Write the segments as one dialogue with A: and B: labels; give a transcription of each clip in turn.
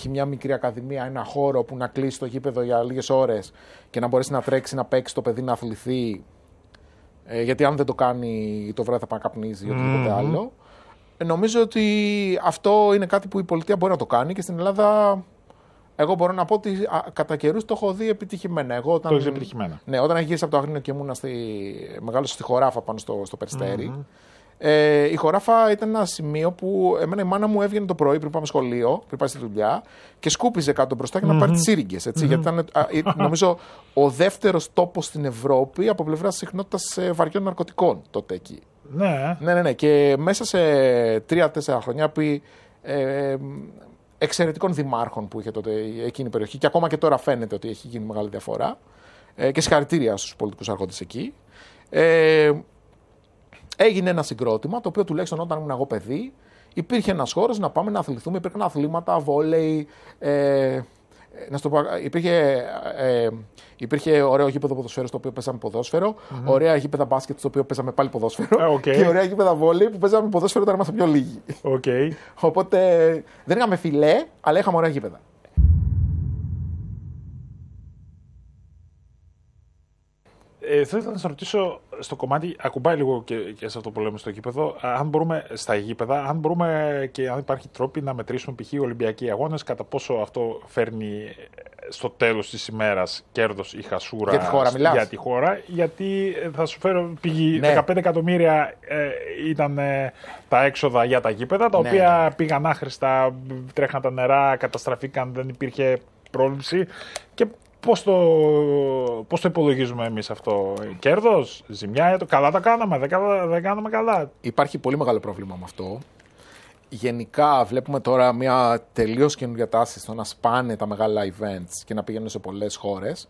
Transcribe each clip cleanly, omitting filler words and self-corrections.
A: έχει μια μικρή ακαδημία, ένα χώρο που να κλείσει το γήπεδο για λίγες ώρες και να μπορέσει να τρέξει, να παίξει το παιδί, να αθληθεί. Γιατί αν δεν το κάνει το βράδυ θα πάει να καπνίζει ή οτιδήποτε άλλο. Νομίζω ότι αυτό είναι κάτι που η πολιτεία μπορεί να το κάνει και στην Ελλάδα. Εγώ μπορώ να πω ότι κατά καιρούς το έχω δει επιτυχημένα.
B: Το έχεις επιτυχημένα.
A: Ναι, όταν γύρισα από το Αγρίνιο και ήμουνα μεγάλωσα στη Χωράφα πάνω στο Περιστέρι. Η Χωράφα ήταν ένα σημείο που εμένα η μάνα μου έβγαινε το πρωί πριν πάμε σχολείο, πριν πάει στη δουλειά και σκούπιζε κάτω μπροστά για να πάρει τις σύριγγες. Γιατί ήταν, νομίζω, ο δεύτερος τόπος στην Ευρώπη από πλευράς συχνότητας βαριών ναρκωτικών τότε εκεί. Ναι. Και μέσα σε 3-4 χρόνια επί εξαιρετικών δημάρχων που είχε τότε εκείνη η περιοχή και ακόμα και τώρα φαίνεται ότι έχει γίνει μεγάλη διαφορά. Και συγχαρητήρια στους πολιτικούς αρχόντες εκεί. Έγινε ένα συγκρότημα, το οποίο τουλάχιστον όταν ήμουν εγώ παιδί, υπήρχε ένας χώρος να πάμε να αθληθούμε. Υπήρχαν αθλήματα, βόλεϊ. Να σου το πω, υπήρχε ωραίο γήπεδο ποδοσφαίρου στο οποίο παίζαμε ποδόσφαιρο, ωραία γήπεδα μπάσκετ στο οποίο παίζαμε πάλι ποδόσφαιρο και ωραία γήπεδα βόλεϊ που παίζαμε ποδόσφαιρο όταν ήμασταν πιο λίγοι. Οπότε δεν είχαμε φιλέ, αλλά είχαμε ωραία γήπεδα.
B: Θα ήθελα να σας ρωτήσω στο κομμάτι, ακουμπάει λίγο και σε αυτό που λέμε στο γήπεδο, αν μπορούμε στα γήπεδα, αν μπορούμε και αν υπάρχει τρόποι να μετρήσουμε π.χ. Ολυμπιακοί αγώνες, κατά πόσο αυτό φέρνει στο τέλος της ημέρας κέρδος ή χασούρα
A: για τη χώρα, μιλάς.
B: Για τη χώρα, γιατί θα σου φέρω π.χ. 15 εκατομμύρια ήταν τα έξοδα για τα γήπεδα, τα οποία πήγαν άχρηστα, τρέχαν τα νερά, καταστραφήκαν, δεν υπήρχε πρόληψη και πώς το υπολογίζουμε εμείς αυτό, κέρδος, ζημιά, καλά τα κάναμε, δεν κάναμε καλά.
A: Υπάρχει πολύ μεγάλο πρόβλημα με αυτό. Γενικά βλέπουμε τώρα μια τελείως καινούργια τάση στο να σπάνε τα μεγάλα events και να πηγαίνουν σε πολλές χώρες.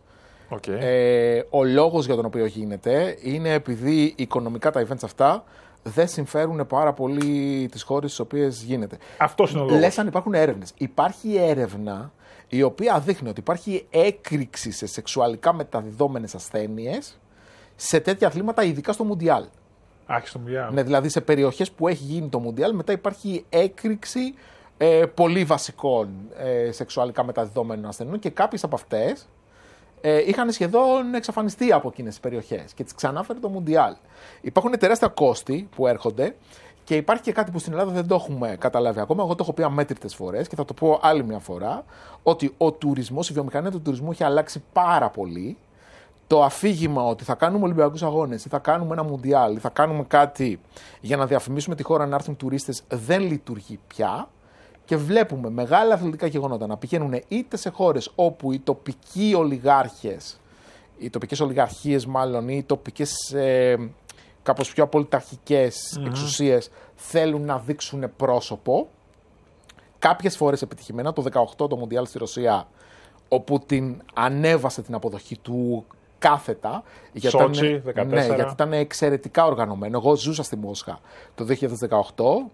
A: Ο λόγος για τον οποίο γίνεται είναι επειδή οικονομικά τα events αυτά δεν συμφέρουν πάρα πολύ τις χώρες στις οποίες γίνεται.
B: Αυτός είναι ο λόγος.
A: Λες αν υπάρχουν έρευνες. Υπάρχει έρευνα η οποία δείχνει ότι υπάρχει έκρηξη σε σεξουαλικά μεταδιδόμενες ασθένειες σε τέτοια αθλήματα, ειδικά στο Μουντιάλ.
B: Στο Μουντιάλ.
A: Ναι, δηλαδή σε περιοχές που έχει γίνει το Μουντιάλ, μετά υπάρχει έκρηξη πολύ βασικών σεξουαλικά μεταδιδόμενων ασθενών και κάποιες από αυτές είχαν σχεδόν εξαφανιστεί από εκείνες τις περιοχές και τις ξανάφερε το Μουντιάλ. Υπάρχουν τεράστια κόστη που έρχονται. Και υπάρχει και κάτι που στην Ελλάδα δεν το έχουμε καταλάβει ακόμα. Εγώ το έχω πει αμέτρητες φορές και θα το πω άλλη μια φορά. Ότι ο τουρισμός, η βιομηχανία του τουρισμού έχει αλλάξει πάρα πολύ. Το αφήγημα ότι θα κάνουμε Ολυμπιακούς αγώνες ή θα κάνουμε ένα Μουντιάλ ή θα κάνουμε κάτι για να διαφημίσουμε τη χώρα να έρθουν τουρίστες δεν λειτουργεί πια. Και βλέπουμε μεγάλα αθλητικά γεγονότα να πηγαίνουν είτε σε χώρες όπου οι τοπικοί ολιγάρχες, οι τοπικές ολιγαρχίες μάλλον, ή οι τοπικές κάπως πιο απολυταρχικές εξουσίες θέλουν να δείξουν πρόσωπο. Κάποιες φορές επιτυχημένα, το 18 το Μουντιάλ στη Ρωσία, όπου την ανέβασε την αποδοχή του κάθετα.
B: Σότσι, 14.
A: Ναι, γιατί ήταν εξαιρετικά οργανωμένο. Εγώ ζούσα στη Μόσχα το 2018.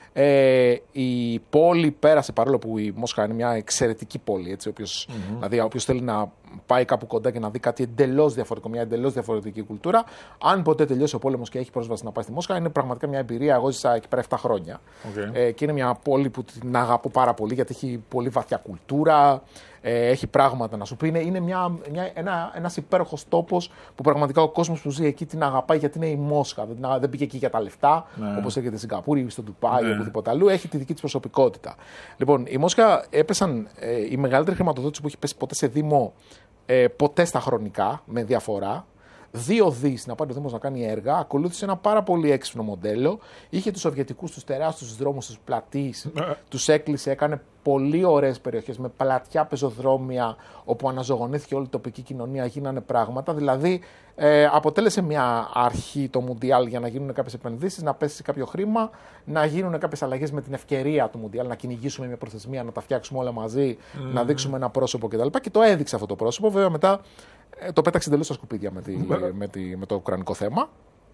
A: Η πόλη πέρασε, παρόλο που η Μόσχα είναι μια εξαιρετική πόλη, έτσι, δηλαδή όποιος θέλει να πάει κάπου κοντά και να δει κάτι εντελώς διαφορετικό, μια εντελώς διαφορετική κουλτούρα, αν ποτέ τελειώσει ο πόλεμος και έχει πρόσβαση να πάει στη Μόσχα, είναι πραγματικά μια εμπειρία. Εγώ ζήσα εκεί πέρα 7 χρόνια και είναι μια πόλη που την αγαπώ πάρα πολύ γιατί έχει πολύ βαθιά κουλτούρα, έχει πράγματα να σου πει. Είναι ένας υπέροχος τόπος που πραγματικά ο κόσμος που ζει εκεί την αγαπάει γιατί είναι η Μόσχα. Δεν πήγε εκεί για τα λεφτά, όπως έρχεται στη Σιγκαπούρη ή στο Ντουμπάι ή οπουδήποτε αλλού. Έχει τη δική της προσωπικότητα. Λοιπόν, η Μόσχα έπεσαν η μεγαλύτερη χρηματοδότηση που έχει πέσει ποτέ σε Δήμο, ποτέ στα χρονικά, με διαφορά. 2 δις να πάει ο Δήμος να κάνει έργα, ακολούθησε ένα πάρα πολύ έξυπνο μοντέλο. Είχε τους σοβιετικούς, τους τεράστιους δρόμους, τους πλατείς, τους έκλεισε, έκανε πολύ ωραίες περιοχές με πλατιά πεζοδρόμια, όπου αναζωογονήθηκε όλη η τοπική κοινωνία, γίνανε πράγματα. Δηλαδή, αποτέλεσε μια αρχή το Μουντιάλ για να γίνουν κάποιες επενδύσεις, να πέσει κάποιο χρήμα, να γίνουν κάποιες αλλαγές με την ευκαιρία του Μουντιάλ, να κυνηγήσουμε μια προθεσμία, να τα φτιάξουμε όλα μαζί, να δείξουμε ένα πρόσωπο κτλ. Και το έδειξε αυτό το πρόσωπο. Βέβαια, μετά το πέταξε εντελώς στα σκουπίδια με το ουκρανικό θέμα.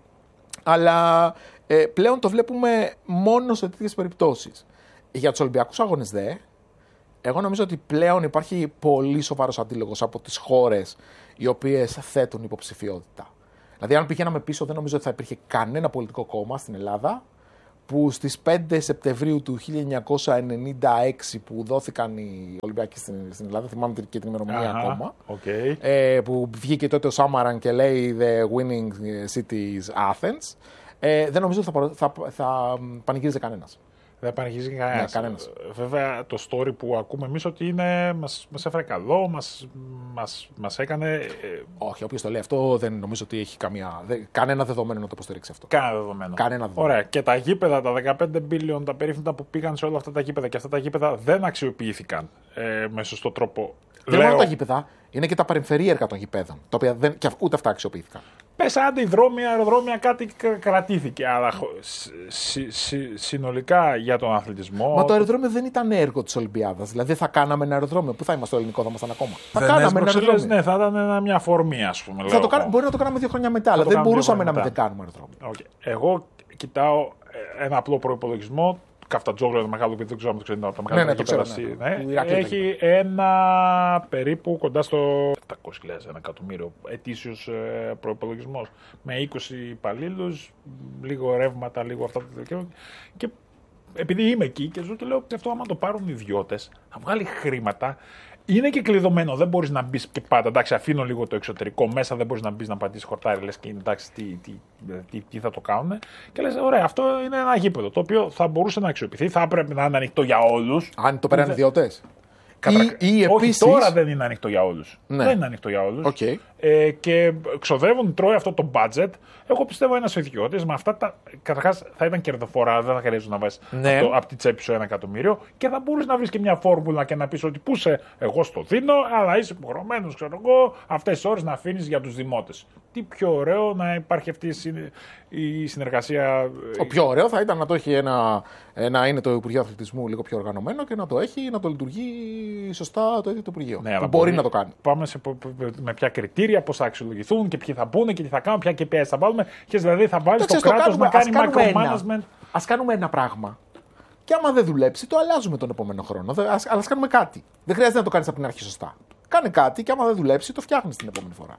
A: Αλλά πλέον το βλέπουμε μόνο σε τέτοιες περιπτώσεις. Για τους Ολυμπιακούς αγώνες εγώ νομίζω ότι πλέον υπάρχει πολύ σοβαρός αντίλογος από τις χώρες οι οποίες θέτουν υποψηφιότητα. Δηλαδή, αν πηγαίναμε πίσω, δεν νομίζω ότι θα υπήρχε κανένα πολιτικό κόμμα στην Ελλάδα που στις 5 Σεπτεμβρίου του 1996 που δόθηκαν οι Ολυμπιακοί στην Ελλάδα, θυμάμαι και την ημερομηνία ακόμα, που βγήκε τότε ο Σάμαραν και λέει «The winning city is Athens», δεν νομίζω ότι θα πανηγύριζε κανένας.
B: Δεν πανηγυρίζει κανένας. Βέβαια, το story που ακούμε εμείς ότι είναι, μας έφερε καλό, μας έκανε.
A: Όχι, όποιος το λέει αυτό δεν νομίζω ότι έχει κανένα δεδομένο να το υποστηρίξει αυτό.
B: Κανένα δεδομένο. Ωραία. Και τα γήπεδα, τα 15 billion, τα περίφημα που πήγαν σε όλα αυτά τα γήπεδα και αυτά τα γήπεδα δεν αξιοποιήθηκαν με σωστό τρόπο.
A: Δεν μόνο τα γήπεδα, είναι και τα περιφερειακά των γηπέδων, τα οποία ούτε αυτά αξιοποιήθηκαν.
B: Πες άντε οι δρόμοι, αεροδρόμια, κάτι κρατήθηκε. Αλλά συνολικά για τον αθλητισμό.
A: Μα το αεροδρόμιο δεν ήταν έργο της Ολυμπιάδας. Δηλαδή θα κάναμε ένα αεροδρόμιο. Πού θα είμαστε, στο ελληνικό θα ήμασταν ακόμα. Θα κάναμε ένα αεροδρόμιο.
B: Ναι, θα ήταν μια αφορμή, ας πούμε.
A: Μπορεί να το κάναμε 2 χρόνια μετά, αλλά δεν μπορούσαμε να μην κάνουμε αεροδρόμιο.
B: Okay. Εγώ κοιτάω ένα απλό προϋπολογισμό. Καφτατζόγλου, ένα μεγάλο παιδί, δεν ξέρω αν το ξέρετε. Το μεγάλο έχει ένα περίπου κοντά στο 700.000, 1 εκατομμύριο ετήσιος προϋπολογισμός. Με 20 υπαλλήλους, λίγο ρεύματα, λίγο αυτά. Και επειδή είμαι εκεί και ζω και λέω ότι αυτό άμα το πάρουν οι ιδιώτες, θα βγάλει χρήματα. Είναι και κλειδωμένο, δεν μπορείς να μπεις και πάντα. Εντάξει, αφήνω λίγο το εξωτερικό μέσα, δεν μπορείς να μπεις να πατήσεις χορτάρι, λες και εντάξει, τι θα το κάνουν. Και λες, ωραία, αυτό είναι ένα γήπεδο το οποίο θα μπορούσε να αξιοποιηθεί, θα έπρεπε να είναι ανοιχτό για όλους.
A: Αν το πέραν ιδιώτες.
B: Ή επίσης... τώρα δεν είναι ανοιχτό για όλους. Ναι. Δεν είναι ανοιχτό για όλους.
A: Okay.
B: Και ξοδεύουν, τρώει αυτό το budget. Εγώ πιστεύω ένας ιδιώτης με αυτά τα. Καταρχάς θα ήταν κερδοφορά, δεν θα χρειάζεται να βάζεις από τη τσέπη σου 1 εκατομμύριο και θα μπορείς να βρεις και μια φόρμουλα και να πεις ότι πού σε, εγώ στο δίνω, αλλά είσαι υποχρεωμένος, ξέρω εγώ, αυτές τις ώρες να αφήνεις για τους δημότες. Τι πιο ωραίο να υπάρχει αυτή η συνεργασία.
A: Το πιο ωραίο θα ήταν να το έχει να είναι το Υπουργείο Αθλητισμού λίγο πιο οργανωμένο και να το έχει, να το λειτουργεί σωστά το ίδιο το Υπουργείο.
B: Ναι,
A: μπορεί να το κάνει.
B: Πάμε με ποια κριτήρια, πώς θα αξιολογηθούν και ποιοι θα μπουν και τι θα κάνουν, ποια KPIs θα βάλουμε. Και δηλαδή θα βάλει το κράτος να κάνει micromanagement.
A: Ας κάνουμε ένα πράγμα. Και άμα δεν δουλέψει, το αλλάζουμε τον επόμενο χρόνο. Αλλά ας κάνουμε κάτι. Δεν χρειάζεται να το κάνεις από την αρχή σωστά. Κάνε κάτι και άμα δεν δουλέψει, το φτιάχνεις την επόμενη φορά.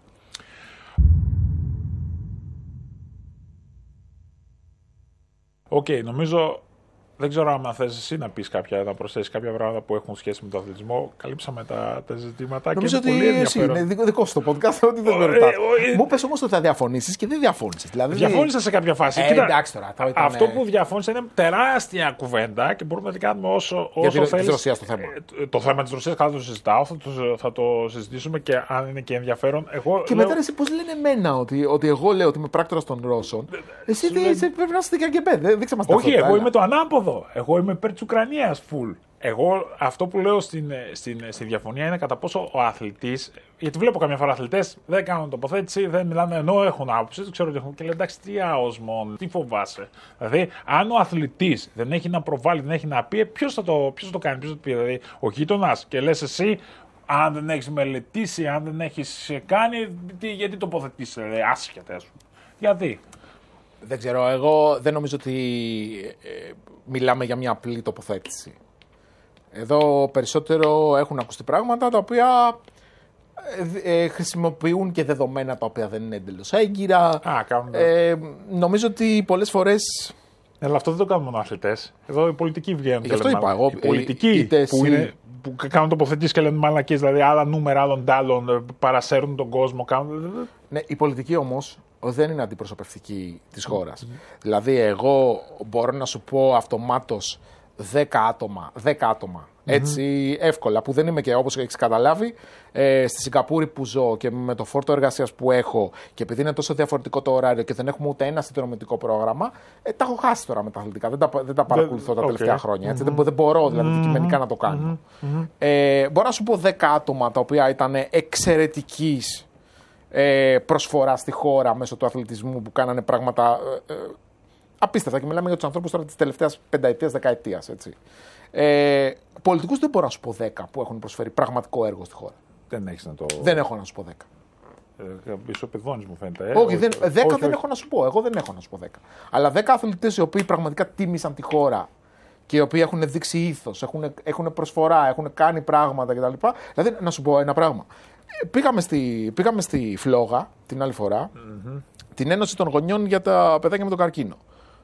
B: Οκ, νομίζω. Δεν ξέρω αν θες εσύ να πεις να προσθέσεις κάποια πράγματα που έχουν σχέση με τον αθλητισμό. Καλύψαμε τα ζητήματα.
A: Νομίζω ότι εσύ είναι δικό σου το podcast, ότι δεν με ρωτάς. Μου πες όμως ότι θα διαφωνήσεις και δεν διαφώνησες. Δηλαδή...
B: Διαφώνησα σε κάποια φάση.
A: Εντάξει τώρα.
B: Αυτό που διαφώνησα είναι τεράστια κουβέντα και μπορούμε να την κάνουμε όσο
A: θέλεις.
B: Της
A: Ρωσίας το θέμα.
B: Το θέμα της Ρωσίας καλά το συζητάω, θα το συζητήσουμε και αν είναι και ενδιαφέρον.
A: Και μετά εσύ πώς λένε εμένα ότι εγώ λέω ότι είμαι πράκτορας των Ρώσων. Εσύ πρέπει να είστε και αγκεμπέ.
B: Όχι, εγώ είμαι το ανάποδο. Εγώ είμαι υπέρ της Ουκρανίας full. Εγώ αυτό που λέω στη διαφωνία είναι κατά πόσο ο αθλητής. Γιατί βλέπω καμιά φορά αθλητές δεν κάνουν τοποθέτηση, δεν μιλάνε ενώ έχουν άποψη, δεν ξέρω τι έχουν. Και λένε εντάξει, τι άοσμον, τι φοβάσαι. Δηλαδή, αν ο αθλητής δεν έχει να προβάλλει, δεν έχει να πει, ποιος θα το κάνει, ποιος θα το πει. Δηλαδή, ο γείτονας και λες εσύ, αν δεν έχεις μελετήσει, αν δεν έχεις κάνει, γιατί τοποθετήσει, δηλαδή, άσχετα, ας πούμε. Γιατί.
A: Δεν ξέρω, εγώ δεν νομίζω ότι μιλάμε για μια απλή τοποθέτηση. Εδώ περισσότερο έχουν ακουστεί πράγματα τα οποία χρησιμοποιούν και δεδομένα τα οποία δεν είναι εντελώς έγκυρα. Νομίζω ότι πολλές φορές...
B: Αλλά αυτό δεν το κάνουν μόνο αθλητές. Εδώ οι πολιτικοί βγαίνουν.
A: Γι' αυτό είπα εγώ.
B: Οι πολιτικοί που κάνουν τοποθετήσεις και λένε μαλακίες, δηλαδή άλλα νούμερα, άλλων τάλων, παρασέρουν τον κόσμο.
A: Ναι, οι πολιτικοί όμως δεν είναι αντιπροσωπευτικοί της χώρας. Δηλαδή, εγώ μπορώ να σου πω αυτομάτως 10 άτομα έτσι εύκολα, που δεν είμαι και όπως έχεις καταλάβει, στη Σιγκαπούρη που ζω και με το φόρτο εργασίας που έχω και επειδή είναι τόσο διαφορετικό το ωράριο και δεν έχουμε ούτε ένα συνδρομητικό πρόγραμμα, τα έχω χάσει τώρα με τα αθλητικά. Δεν τα παρακολουθώ τα τελευταία χρόνια. Έτσι. Δεν μπορώ δηλαδή αντικειμενικά να το κάνω. Μπορώ να σου πω 10 άτομα τα οποία ήταν εξαιρετικής προσφορά στη χώρα μέσω του αθλητισμού που κάνανε πράγματα απίστευτα και μιλάμε για τους ανθρώπους τώρα της τελευταίας πενταετίας, δεκαετίας. Πολιτικούς δεν μπορώ να σου πω 10 που έχουν προσφέρει πραγματικό έργο στη χώρα. Δεν έχω να σου πω 10.
B: Ισοπεδώνεις μου φαίνεται.
A: Όχι, 10 δεν έχω να σου πω. Εγώ δεν έχω να σου πω 10. Αλλά 10 αθλητές οι οποίοι πραγματικά τίμησαν τη χώρα και οι οποίοι έχουν δείξει ήθος, έχουν προσφορά, έχουν κάνει πράγματα κτλ. Δηλαδή, να σου πω ένα πράγμα. Πήγαμε στη Φλόγα την άλλη φορά, την Ένωση των Γονιών για τα παιδάκια με τον καρκίνο.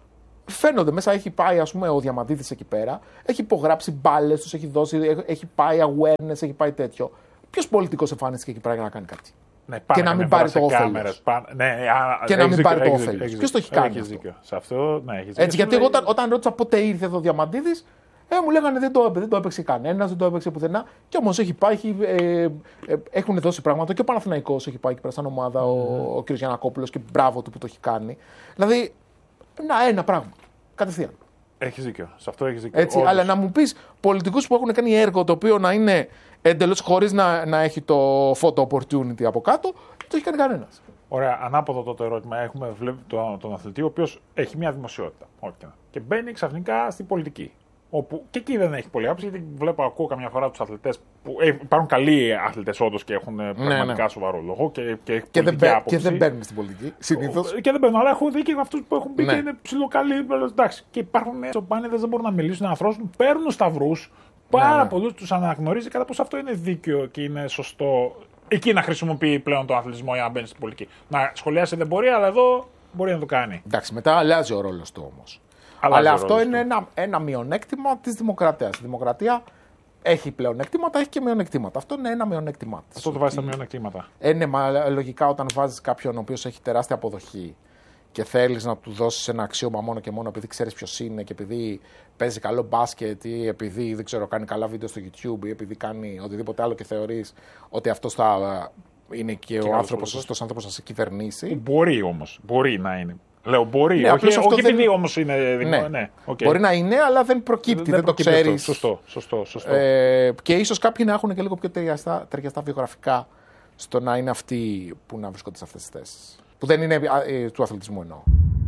A: φαίνονται μέσα. Έχει πάει, ας πούμε, ο Διαμαντίδης εκεί πέρα, έχει υπογράψει μπάλες, τους έχει δώσει, έχει πάει awareness, έχει πάει τέτοιο. Ποιος πολιτικός εμφανίστηκε εκεί πέρα για να κάνει κάτι?
B: Ναι,
A: και να μην πάρει το όφελος. Και να μην πάρει το όφελος. Ποιος το έχει κάνει?
B: Έχεις δίκιο. Σε αυτό, ναι, έχεις δίκιο.
A: Έτσι, γιατί εγώ όταν ρώτησα πότε ήρθε εδώ ο Διαμαντίδης, μου λέγανε δεν το έπαιξε κανένας, δεν το έπαιξε πουθενά. Και όμως έχει πάει, έχουν δώσει πράγματα. Και ο Παναθηναϊκός έχει πάει εκεί πέρα σαν ομάδα, ο κ. Γιαννακόπουλος, και μπράβο του που το έχει κάνει. Δηλαδή, ένα πράγμα. Κατευθείαν.
B: Έχεις δίκιο. Σε αυτό έχεις δίκιο.
A: Έτσι, αλλά να μου πεις πολιτικούς που έχουν κάνει έργο το οποίο να είναι εντελώς χωρίς να έχει το photo opportunity από κάτω, δεν το έχει κάνει κανένας.
B: Ωραία, ανάποδο το ερώτημα. Έχουμε βλέπει τον αθλητή, ο οποίος έχει μια δημοσιότητα. Και μπαίνει ξαφνικά στην πολιτική. Όπου και εκεί δεν έχει πολύ άποψη, γιατί ακούω καμιά φορά τους αθλητές που υπάρχουν καλοί αθλητές όντως και έχουν πραγματικά σοβαρό λόγο και
A: δεν μπαίνουν στην πολιτική συνήθως.
B: Και δεν μπαίνουν, αλλά έχω δει και αυτούς που έχουν μπει και είναι ψιλοκαλοί. Εντάξει, και υπάρχουν τσοπάνιδες, δεν μπορούν να μιλήσουν, να αρθρώσουν, παίρνουν σταυρούς. Πάρα πολλούς τους αναγνωρίζει κατά πόσο αυτό είναι δίκαιο και είναι σωστό. Εκεί να χρησιμοποιεί πλέον τον αθλητισμό για να μπαίνει στην πολιτική. Να σχολιάσει δεν μπορεί, αλλά εδώ μπορεί να το κάνει.
A: Εντάξει, μετά αλλάζει ο ρόλος του όμως. Αλλά αυτό είναι ένα μειονέκτημα της δημοκρατίας. Η δημοκρατία έχει πλεονέκτηματα, έχει και μειονεκτήματα. Αυτό είναι ένα μειονέκτημα της.
B: Αυτό το βάζει στα μειονεκτήματα.
A: Λογικά, όταν βάζεις κάποιον ο οποίος έχει τεράστια αποδοχή και θέλεις να του δώσεις ένα αξίωμα μόνο και μόνο επειδή ξέρεις ποιος είναι και επειδή παίζει καλό μπάσκετ ή επειδή δεν ξέρω, κάνει καλά βίντεο στο YouTube ή επειδή κάνει οτιδήποτε άλλο και θεωρείς ότι αυτός θα είναι και ο άνθρωπος, σωστός άνθρωπος να σε κυβερνήσει.
B: Μπορεί όμως. Μπορεί να είναι. Λέω μπορεί. Ναι, όχι επειδή όμως είναι δημόσιο. Ναι. Okay.
A: Μπορεί να είναι, αλλά δεν προκύπτει, δεν το ξέρεις.
B: Σωστό.
A: Και ίσως κάποιοι να έχουν και λίγο πιο ταιριαστά βιογραφικά στο να είναι αυτοί που να βρίσκονται σε αυτές τις θέσεις. Που δεν είναι του αθλητισμού εννοώ.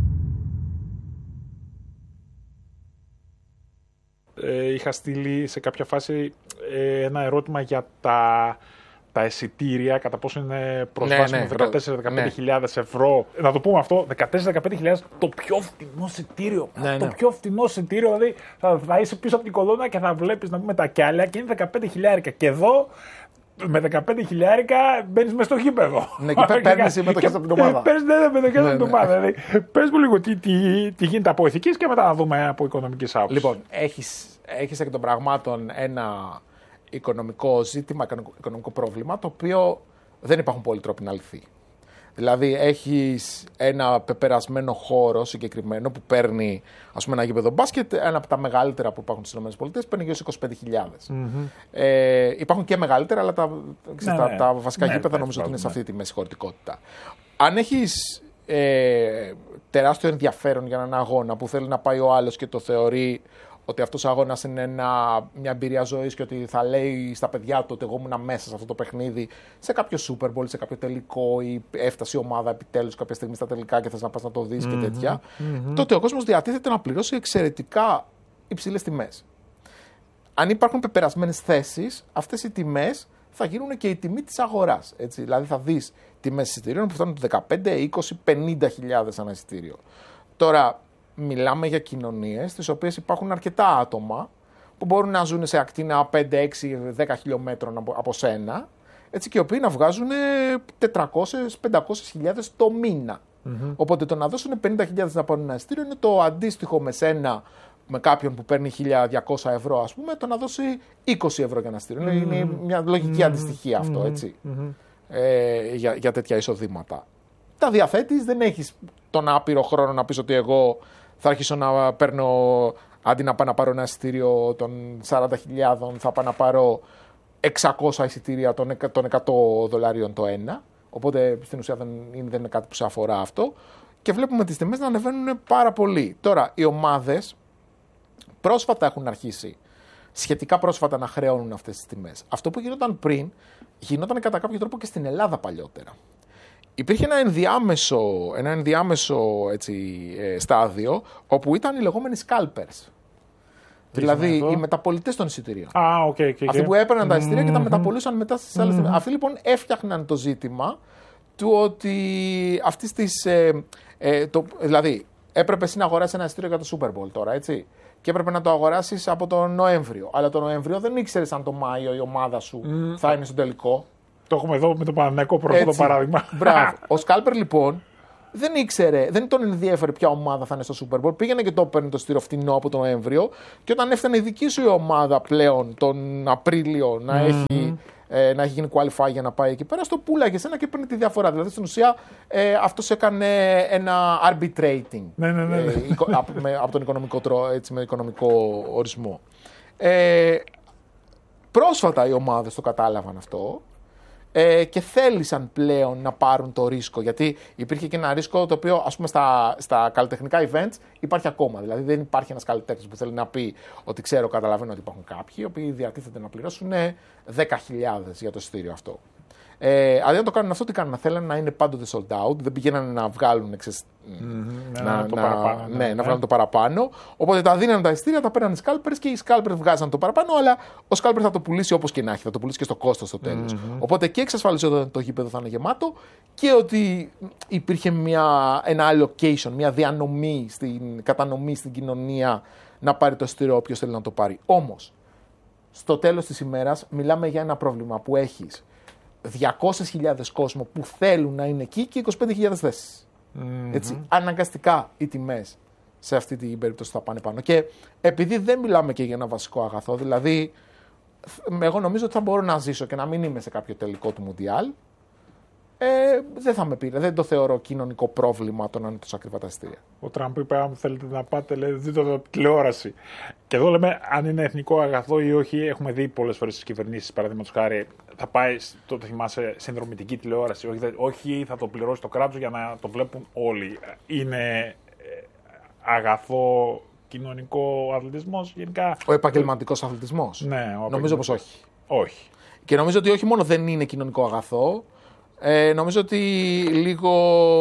B: Είχα στείλει σε κάποια φάση ένα ερώτημα για τα εισιτήρια, κατά πόσο είναι προσβάσιμο 14-15.000 ευρώ. Να το πούμε αυτό, 14-15.000 το πιο φθηνό εισιτήριο. Το πιο φθηνό εισιτήριο, δηλαδή θα είσαι πίσω από την κολόνα και θα βλέπεις να πούμε τα κιάλια και είναι 15.000. Και εδώ με 15.000 μπαίνεις μέσα στο γήπεδο.
A: Ναι, και παίρνεις συμμετοχές από την ομάδα.
B: Παίρνεις συμμετοχές από την ομάδα. Πες μου λίγο τι γίνεται από ηθικής και μετά να δούμε από οικονομικής άποψης.
A: Λοιπόν, έχεις εκ των πραγμάτων ένα οικονομικό ζήτημα, οικονομικό πρόβλημα, το οποίο δεν υπάρχουν πολλοί τρόποι να λυθεί. Δηλαδή, έχεις ένα πεπερασμένο χώρο συγκεκριμένο που παίρνει, ας πούμε, ένα γήπεδο μπάσκετ, ένα από τα μεγαλύτερα που υπάρχουν στις ΗΠΑ, παίρνει γύρω στις 25.000. Υπάρχουν και μεγαλύτερα, αλλά τα βασικά γήπεδα νομίζω ότι είναι σε αυτή τη μέση χωρητικότητα. Αν έχεις τεράστιο ενδιαφέρον για έναν αγώνα που θέλει να πάει ο άλλος και το θεωρεί ότι αυτός ο αγώνας είναι μια εμπειρία ζωής και ότι θα λέει στα παιδιά του ότι εγώ ήμουν μέσα σε αυτό το παιχνίδι, σε κάποιο Super Bowl, σε κάποιο τελικό ή έφτασε η ομάδα επιτέλους κάποια στιγμή στα τελικά και θες να πας να το δεις και τέτοια, τότε ο κόσμος διατίθεται να πληρώσει εξαιρετικά υψηλές τιμές. Αν υπάρχουν πεπερασμένες θέσεις, αυτές οι τιμές θα γίνουν και η τιμή της αγοράς. Έτσι. Δηλαδή θα δεις τιμές εισιτηρίων που φτάνουν 15, 20, 50.000 ένα εισιτήριο. Τώρα, μιλάμε για κοινωνίες στις οποίες υπάρχουν αρκετά άτομα που μπορούν να ζουν σε ακτίνα 5, 6, 10 χιλιόμετρων από σένα, έτσι, και οι οποίοι να βγάζουν 400-500.000 το μήνα. Οπότε το να δώσουν 50.000 να πάρουν ένα εισιτήριο είναι το αντίστοιχο με σένα, με κάποιον που παίρνει 1.200 ευρώ, ας πούμε, το να δώσει 20 ευρώ για ένα εισιτήριο. Είναι μια λογική αντιστοιχία αυτό, έτσι, για τέτοια εισοδήματα. Τα διαθέτεις, δεν έχεις τον άπειρο χρόνο να πεις ότι εγώ θα αρχίσω να παίρνω, αντί να πάω να πάρω ένα εισιτήριο των 40.000, θα πάω να πάρω 600 εισιτήρια των $100 το ένα. Οπότε στην ουσία δεν είναι κάτι που σε αφορά αυτό. Και βλέπουμε τις τιμές να ανεβαίνουν πάρα πολύ. Τώρα, οι ομάδες πρόσφατα έχουν αρχίσει, σχετικά πρόσφατα, να χρεώνουν αυτές τις τιμές. Αυτό που γινόταν πριν, γινόταν κατά κάποιο τρόπο και στην Ελλάδα παλιότερα. Υπήρχε ένα ενδιάμεσο έτσι, στάδιο, όπου ήταν οι λεγόμενοι scalpers. Δηλαδή οι μεταπολιτές των εισιτηρίων. Αυτοί που έπαιρναν τα εισιτήρια και τα μεταπολούσαν μετά στις άλλες τιμές. Αυτοί λοιπόν έφτιαχναν το ζήτημα του ότι αυτής της. Δηλαδή, έπρεπε εσύ να αγοράσεις ένα εισιτήριο για το Super Bowl τώρα, έτσι. Και έπρεπε να το αγοράσεις από τον Νοέμβριο. Αλλά τον Νοέμβριο δεν ήξερες αν τον Μάιο η ομάδα σου θα είναι στο τελικό.
B: Το έχουμε εδώ με το Παναθηναϊκό πρώτο το παράδειγμα.
A: Μπράβο. Ο Σκάλπερ λοιπόν δεν ήξερε, δεν τον ενδιέφερε ποια ομάδα θα είναι στο Super Bowl. Πήγαινε και το έπαιρνε το εισιτήριο φτηνό από τον Νοέμβριο. Και όταν έφτανε η δική σου η ομάδα πλέον τον Απρίλιο να έχει γίνει qualify για να πάει εκεί πέρα, στο πουλάγε ένα και παίρνει τη διαφορά. Δηλαδή στην ουσία αυτός έκανε ένα arbitrating από τον οικονομικό, έτσι, με οικονομικό ορισμό. Πρόσφατα οι ομάδες το κατάλαβαν αυτό. Και θέλησαν πλέον να πάρουν το ρίσκο. Γιατί υπήρχε και ένα ρίσκο το οποίο, ας πούμε, στα καλλιτεχνικά events υπάρχει ακόμα. Δηλαδή, δεν υπάρχει ένας καλλιτέχνης που θέλει να πει ότι ξέρω, καταλαβαίνω ότι υπάρχουν κάποιοι οι οποίοι διατίθεται να πληρώσουν 10.000 για το εισιτήριο αυτό. Αντί να το κάνουν αυτό, τι κάνουν? Θέλουν να είναι πάντοτε sold out, δεν πηγαίνανε να βγάλουν να βγάλουν το παραπάνω. Οπότε τα δίνανε τα εισιτήρια, τα παίρνανε οι scalpers και οι scalpers βγάζαν το παραπάνω, αλλά ο scalper θα το πουλήσει όπως και να έχει, θα το πουλήσει και στο κόστος στο τέλος. Οπότε και εξασφαλιζόταν ότι το γήπεδο θα είναι γεμάτο και ότι υπήρχε ένα allocation, μια διανομή, κατανομή στην κοινωνία να πάρει το εισιτήριο όποιος θέλει να το πάρει. Όμως, στο τέλος της ημέρας, μιλάμε για ένα πρόβλημα που έχεις 200.000 κόσμο που θέλουν να είναι εκεί και 25.000 θέσεις. Έτσι, αναγκαστικά οι τιμές σε αυτή την περίπτωση θα πάνε πάνω. Και επειδή δεν μιλάμε και για ένα βασικό αγαθό, δηλαδή εγώ νομίζω ότι θα μπορώ να ζήσω και να μην είμαι σε κάποιο τελικό του Μουντιάλ, δεν θα με πήρε. Δεν το θεωρώ κοινωνικό πρόβλημα το να είναι τόσο ακριβά τα εισιτήρια.
B: Ο Τραμπ είπε: αν θέλετε να πάτε, λέει, δείτε το τηλεόραση. Και εδώ λέμε αν είναι εθνικό αγαθό ή όχι. Έχουμε δει πολλές φορές στις κυβερνήσεις, παραδείγματος χάρη, θα πάει, το θυμάσαι, συνδρομητική τηλεόραση. Όχι, θα το πληρώσει το κράτος για να το βλέπουν όλοι. Είναι αγαθό κοινωνικό αθλητισμός γενικά?
A: Ο επαγγελματικός αθλητισμός.
B: Ναι,
A: νομίζω πως όχι.
B: Όχι.
A: Και νομίζω ότι όχι μόνο δεν είναι κοινωνικό αγαθό. Νομίζω ότι λίγο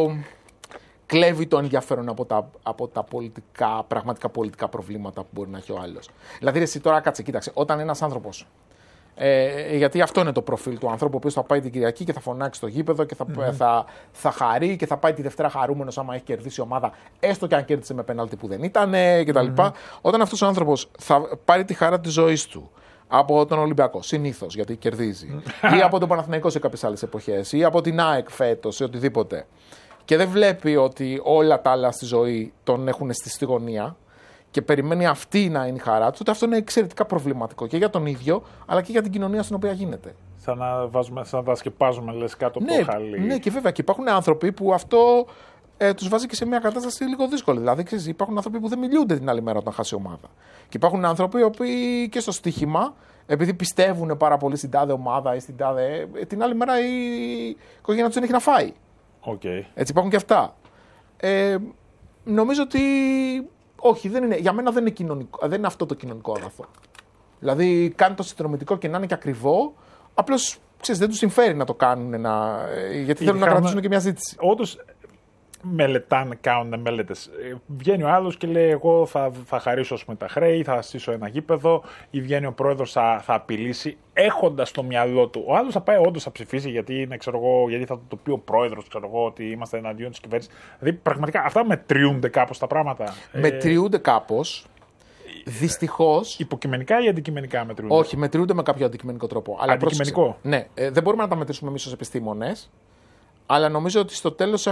A: κλέβει το ενδιαφέρον από τα πραγματικά πολιτικά προβλήματα που μπορεί να έχει ο άλλος. Δηλαδή, εσύ τώρα κάτσε, κοίταξε, όταν ένας άνθρωπος, γιατί αυτό είναι το προφίλ του ανθρώπου, ο οποίος θα πάει την Κυριακή και θα φωνάξει στο γήπεδο και θα χαρεί και θα πάει τη Δευτέρα χαρούμενος άμα έχει κερδίσει η ομάδα, έστω και αν κέρδισε με πέναλτι που δεν ήταν κτλ. Όταν αυτός ο άνθρωπος θα πάρει τη χαρά της ζωής του από τον Ολυμπιακό, συνήθως, γιατί κερδίζει, ή από τον Παναθηναϊκό σε κάποιες άλλες εποχές, ή από την ΑΕΚ φέτος, ή οτιδήποτε, και δεν βλέπει ότι όλα τα άλλα στη ζωή τον έχουν στη γωνία και περιμένει αυτή να είναι η χαρά του, τότε αυτό είναι εξαιρετικά προβληματικό και για τον ίδιο, αλλά και για την κοινωνία στην οποία γίνεται.
B: Σαν να τα σκεπάζουμε, λες, κάτω από το χαλί.
A: Ναι, και βέβαια και υπάρχουν άνθρωποι που αυτό τους βάζει και σε μια κατάσταση λίγο δύσκολη. Δηλαδή, ξέρεις, υπάρχουν άνθρωποι που δεν μιλούνται την άλλη μέρα όταν χάσει η ομάδα. Και υπάρχουν άνθρωποι οι οποίοι και στο στοίχημα, επειδή πιστεύουν πάρα πολύ στην τάδε ομάδα ή στην τάδε, την άλλη μέρα η οικογένεια τους δεν έχει να φάει.
B: Okay.
A: Έτσι υπάρχουν και αυτά. Νομίζω ότι όχι, δεν είναι, για μένα δεν είναι, δεν είναι αυτό το κοινωνικό αγαθό. Δηλαδή, κάνει το συνδρομητικό και να είναι και ακριβό, απλώς δεν τους συμφέρει να το κάνουν, γιατί θέλουν να κρατήσουν και μια ζήτηση.
B: Όντως, μελετάνε, κάνουν μελέτες. Βγαίνει ο άλλος και λέει: εγώ θα χαρίσω τα χρέη, θα στήσω ένα γήπεδο, ή βγαίνει ο πρόεδρος, θα απειλήσει, έχοντας στο μυαλό του. Ο άλλος θα πάει όντως θα ψηφίσει, γιατί θα το πει ο πρόεδρος, ότι είμαστε εναντίον της κυβέρνησης. Δηλαδή, πραγματικά αυτά μετριούνται κάπως τα πράγματα.
A: Μετριούνται κάπως. Δυστυχώς.
B: Υποκειμενικά ή αντικειμενικά μετριούνται?
A: Όχι, μετριούνται με κάποιο αντικειμενικό τρόπο.
B: Αντικειμενικό.
A: Ναι, δεν μπορούμε να τα μετρήσουμε εμείς ως επιστήμονες. Αλλά νομίζω ότι στο τέλος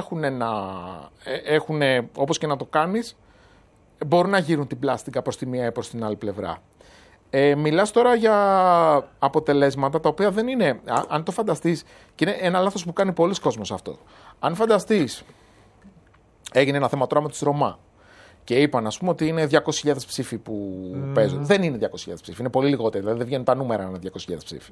A: έχουν, όπως και να το κάνεις, μπορούν να γύρουν την πλάστικα προς τη μία ή προς την άλλη πλευρά. Μιλάς τώρα για αποτελέσματα τα οποία δεν είναι, αν το φανταστείς, και είναι ένα λάθος που κάνει πολλοί κόσμος αυτό. Αν φανταστείς, έγινε ένα θέμα τώρα με τους Ρωμά και είπαν, ας πούμε, ότι είναι 200.000 ψήφοι που παίζουν. Δεν είναι 200.000 ψήφοι, είναι πολύ λιγότεροι, δηλαδή δεν βγαίνουν τα νούμερα να είναι 200.000 ψήφοι.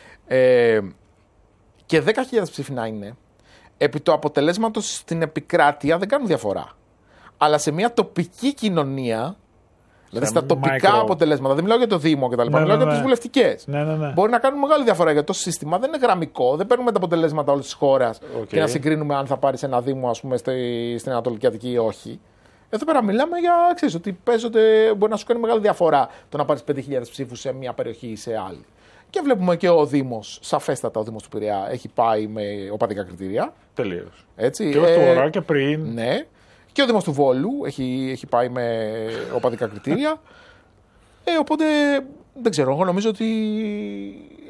A: Και 10.000 ψήφοι να είναι, επί το αποτελέσματος στην επικράτεια δεν κάνουν διαφορά. Αλλά σε μια τοπική κοινωνία, δηλαδή στα τοπικά αποτελέσματα, δεν μιλάω για το Δήμο κτλ. Μιλάω για τις βουλευτικές. Μπορεί να κάνουν μεγάλη διαφορά, γιατί το σύστημα δεν είναι γραμμικό. Δεν παίρνουμε τα αποτελέσματα όλης της χώρας και να συγκρίνουμε αν θα πάρεις ένα Δήμο, ας πούμε, στην Ανατολική Αττική ή όχι. Εδώ πέρα μιλάμε για, ξέρεις, ότι μπορεί να σου κάνει μεγάλη διαφορά το να πάρεις 5.000 ψήφους σε μια περιοχή ή σε άλλη. Και βλέπουμε και ο Δήμος, σαφέστατα ο Δήμος του Πειραιά, έχει πάει με οπαδικά κριτήρια.
B: Τελείως.
A: Έτσι.
B: Και τώρα και πριν.
A: Ναι. Και ο Δήμος του Βόλου έχει πάει με οπαδικά κριτήρια. Οπότε δεν ξέρω, εγώ νομίζω ότι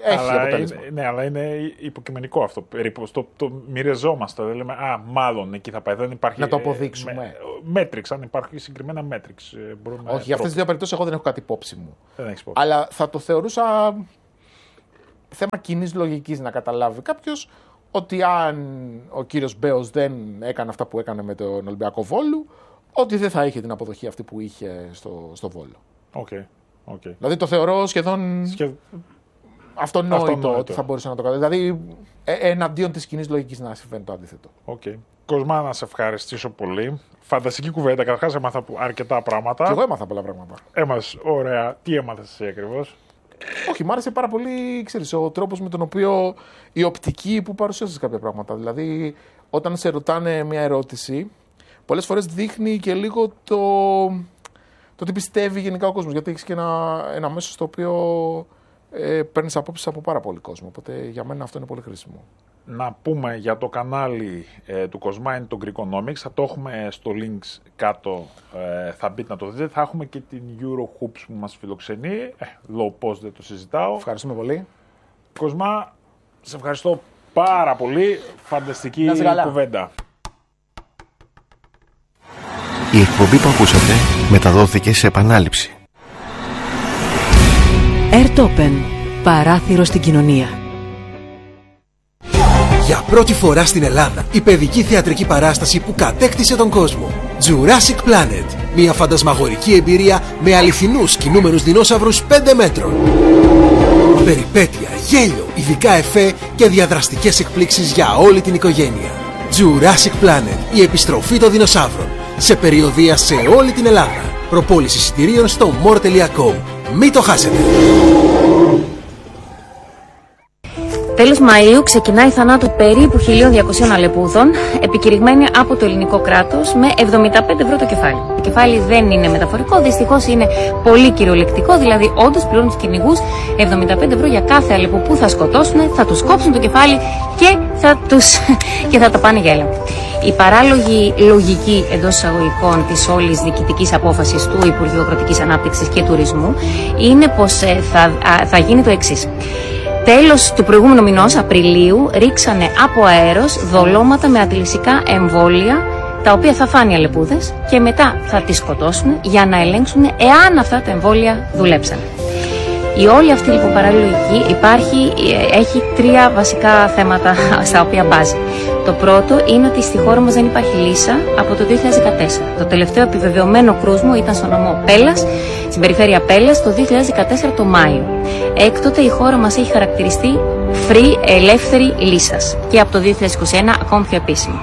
A: έχει αποτέλεσμα.
B: Ναι, αλλά είναι υποκειμενικό αυτό. Περίπου το μοιραζόμαστε. Δεν λέμε, μάλλον εκεί θα πάει. Δεν υπάρχει.
A: Να το αποδείξουμε.
B: Μέτριξ, αν υπάρχει συγκεκριμένα μέτριξ.
A: Όχι, για αυτές τις δύο περιπτώσεις εγώ δεν έχω κάτι υπόψη μου.
B: Δεν έχεις υπόψη.
A: Αλλά θα το θεωρούσα θέμα κοινής λογικής να καταλάβει κάποιος ότι αν ο κύριος Μπέος δεν έκανε αυτά που έκανε με τον Ολυμπιακό Βόλου, ότι δεν θα είχε την αποδοχή αυτή που είχε στο Βόλο.
B: Okay.
A: Δηλαδή το θεωρώ σχεδόν αυτονόητο ότι θα μπορούσε να το κάνει. Δηλαδή εναντίον της κοινής λογικής να συμβαίνει το αντίθετο.
B: Κοσμά, να σε ευχαριστήσω πολύ. Φανταστική κουβέντα. Καταρχάς έμαθα αρκετά πράγματα.
A: Και εγώ έμαθα πολλά πράγματα.
B: Ωραία. Τι έμαθες εσύ ακριβώς?
A: Όχι, μου άρεσε πάρα πολύ, ξέρεις, ο τρόπος με τον οποίο η οπτική που παρουσίασες κάποια πράγματα. Δηλαδή, όταν σε ρωτάνε μια ερώτηση, πολλές φορές δείχνει και λίγο το τι πιστεύει γενικά ο κόσμος. Γιατί έχεις και ένα μέσο στο οποίο παίρνεις απόψεις από πάρα πολύ κόσμο. Οπότε για μένα αυτό είναι πολύ χρήσιμο.
B: Να πούμε για το κανάλι του Κοσμά, είναι το Greekonomics. Θα το έχουμε στο links κάτω, θα μπείτε να το δείτε. Θα έχουμε και την Eurohoops που μας φιλοξενεί. Low post δεν το συζητάω.
A: Ευχαριστούμε πολύ.
B: Κοσμά, σε ευχαριστώ πάρα πολύ. Φανταστική κουβέντα.
C: Η εκπομπή που ακούσατε μεταδόθηκε σε επανάληψη. Airtopen. Παράθυρο στην κοινωνία.
D: Για πρώτη φορά στην Ελλάδα, η παιδική θεατρική παράσταση που κατέκτησε τον κόσμο. Jurassic Planet. Μια φαντασμαγορική εμπειρία με αληθινούς κινούμενους δεινόσαυρους 5 μέτρων. Περιπέτεια, γέλιο, ειδικά εφέ και διαδραστικές εκπλήξεις για όλη την οικογένεια. Jurassic Planet. Η επιστροφή των δεινοσαύρων. Σε περιοδεία σε όλη την Ελλάδα. Προπόληση εισιτηρίων στο more.com. Μην το χάσετε!
E: Τέλος Μαΐου ξεκινάει η θανάτου περίπου 1.200 αλεπούδων, επικηρυγμένη από το ελληνικό κράτος με 75 ευρώ το κεφάλι. Το κεφάλι δεν είναι μεταφορικό, δυστυχώς είναι πολύ κυριολεκτικό, δηλαδή όντως πληρώνουν τους κυνηγούς 75 ευρώ για κάθε αλεπού που θα σκοτώσουν, θα τους κόψουν το κεφάλι και θα τα πάνε για έλεγχο. Η παράλογη λογική εντός εισαγωγικών της όλης διοικητικής απόφασης του Υπουργείου Αγροτικής Ανάπτυξης και Τουρισμού είναι πως θα γίνει το εξής. Τέλος του προηγούμενου μηνός, Απριλίου, ρίξανε από αέρος δολώματα με αντιλυσικά εμβόλια, τα οποία θα φάνε οι αλεπούδες και μετά θα τις σκοτώσουν για να ελέγξουν εάν αυτά τα εμβόλια δουλέψαν. Η όλη αυτή λοιπόν παραλογική έχει τρία βασικά θέματα στα οποία μπάζει. Το πρώτο είναι ότι στη χώρα μας δεν υπάρχει λύσα από το 2014. Το τελευταίο επιβεβαιωμένο κρούσμο ήταν στο νομό Πέλλας, στην περιφέρεια Πέλλας, το 2014 το Μάιο. Έκτοτε η χώρα μας έχει χαρακτηριστεί free, ελεύθερη λύσας και από το 2021 ακόμη πιο επίσημη.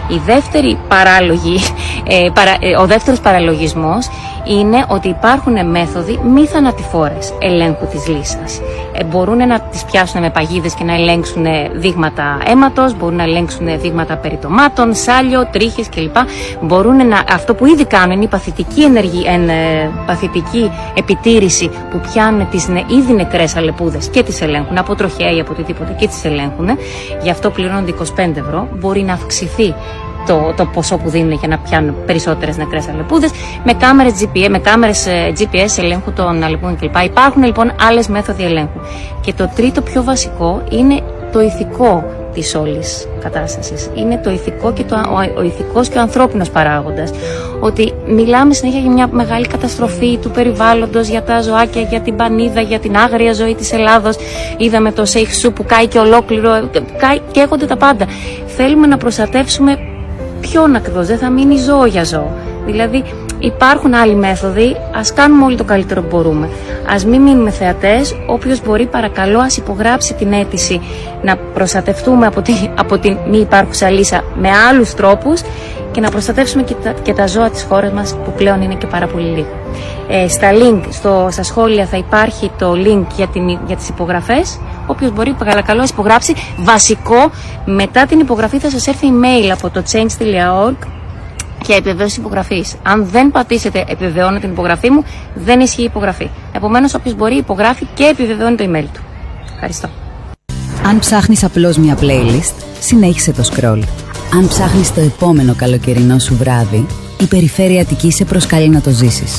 E: Ο δεύτερος παραλογισμός είναι ότι υπάρχουν μέθοδοι μη θανατηφόρες ελέγχου της λύσας. Μπορούν να τις πιάσουν με παγίδες και να ελέγξουν δείγματα αίματος, μπορούν να ελέγξουν δείγματα περιτομάτων, σάλιο, τρίχες κλπ. Αυτό που ήδη κάνουν είναι η παθητική επιτήρηση που πιάνουν τις ήδη νεκρές αλεπούδες και τις ελέγχουν από τροχέα ή από οτιδήποτε και τις ελέγχουν. Γι' αυτό πληρώνονται 25 ευρώ. Μπορεί να αυξηθεί το ποσό που δίνουν για να πιάνουν περισσότερες νεκρές αλεπούδες με κάμερες GPS ελέγχου των αλεπούδων κλπ. Υπάρχουν λοιπόν άλλες μέθοδοι ελέγχου. Και το τρίτο πιο βασικό είναι το ηθικό της όλης κατάστασης. Είναι το ηθικό και ο ηθικός και ο ανθρώπινος παράγοντας. Ότι μιλάμε συνέχεια για μια μεγάλη καταστροφή του περιβάλλοντος, για τα ζωάκια, για την πανίδα, για την άγρια ζωή της Ελλάδος. Είδαμε το Σέιχ-Σου που κάει και ολόκληρο, καίγονται τα πάντα. Θέλουμε να προστατεύσουμε ποιον ακριβώς, δεν θα μείνει ζώο για ζώο. Δηλαδή υπάρχουν άλλοι μέθοδοι, ας κάνουμε όλοι το καλύτερο που μπορούμε. Ας μην μείνουμε θεατές, όποιος μπορεί παρακαλώ ας υπογράψει την αίτηση να προστατευτούμε από την μη υπάρχουσα λύσα με άλλους τρόπους και να προστατεύσουμε και τα ζώα της χώρας μας που πλέον είναι και πάρα πολύ λίγο. Στα σχόλια θα υπάρχει το link για τις υπογραφές. Όποιος μπορεί παρακαλώ υπογράψει. Βασικό, μετά την υπογραφή θα σας έρθει email από το change.org για επιβεβαίωση υπογραφής. Αν δεν πατήσετε επιβεβαιώνω την υπογραφή μου, δεν ισχύει η υπογραφή. Επομένως, όποιος μπορεί υπογράφει και επιβεβαιώνει το email του. Ευχαριστώ.
F: Αν ψάχνεις απλώς μια playlist, συνέχισε το scroll. Αν ψάχνεις το επόμενο καλοκαιρινό σου βράδυ, η Περιφέρεια Αττικής σε προσκαλεί να το ζήσεις.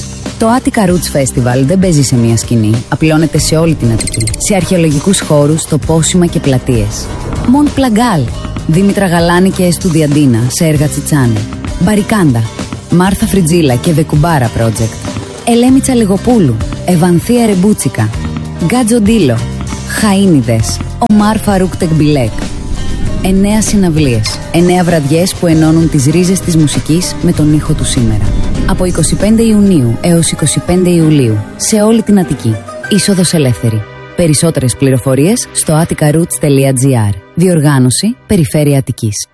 F: Το Attica Roots Festival δεν παίζει σε μία σκηνή, απλώνεται σε όλη την Αττική. Σε αρχαιολογικούς χώρους, τοπόσιμα και πλατείες. Μοντ Πλαγκάλ, Δήμητρα Γαλάνη και Εστουδιαντίνα σε έργα Τσιτσάνη. Μπαρικάντα, Μάρθα Φριτζίλα και Δεκουμπάρα Project. Ελέμη Τσαλιγοπούλου, Ευανθία Ρεμπούτσικα. Γκάτζο Ντίλο, Χαΐνιδες, Ομάρ Φαρούκ Τεκμπιλέκ. 9 συναυλίες, 9 βραδιές που ενώνουν τις ρίζες της μουσικής με τον ήχο του σήμερα. Από 25 Ιουνίου έως 25 Ιουλίου, σε όλη την Αττική. Είσοδος ελεύθερη. Περισσότερες πληροφορίες στο atticaroots.gr. Διοργάνωση Περιφέρεια Αττικής.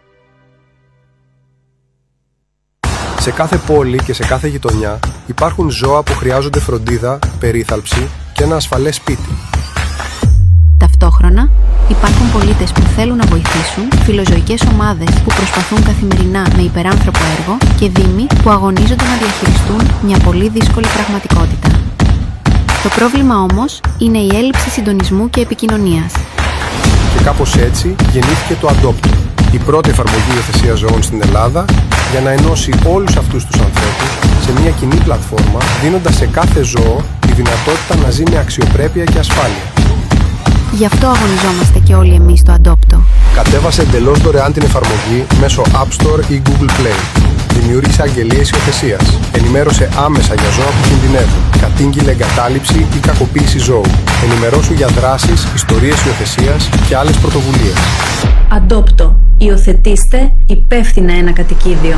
G: Σε κάθε πόλη και σε κάθε γειτονιά υπάρχουν ζώα που χρειάζονται φροντίδα, περίθαλψη και ένα ασφαλές σπίτι.
H: Ταυτόχρονα, υπάρχουν πολίτες που θέλουν να βοηθήσουν, φιλοζωικές ομάδες που προσπαθούν καθημερινά με υπεράνθρωπο έργο και δήμοι που αγωνίζονται να διαχειριστούν μια πολύ δύσκολη πραγματικότητα. Το πρόβλημα όμως είναι η έλλειψη συντονισμού και επικοινωνίας.
G: Και κάπως έτσι γεννήθηκε το Adopt, η πρώτη εφαρμογή υιοθεσίας ζώων στην Ελλάδα, για να ενώσει όλους αυτούς τους ανθρώπους σε μια κοινή πλατφόρμα, δίνοντας σε κάθε ζώο τη δυνατότητα να ζει με αξιοπρέπεια και ασφάλεια.
H: Γι' αυτό αγωνιζόμαστε και όλοι εμείς στο Adopto.
G: Κατέβασε εντελώς δωρεάν την εφαρμογή μέσω App Store ή Google Play. Δημιούργησε αγγελίες υιοθεσίας. Ενημέρωσε άμεσα για ζώα που κινδυνεύουν. Κατήγγειλε εγκατάλειψη ή κακοποίηση ζώου. Ενημερώσου για δράσεις, ιστορίες υιοθεσίας και άλλες πρωτοβουλίες.
I: Adopto. Υιοθετήστε υπεύθυνα ένα κατοικίδιο.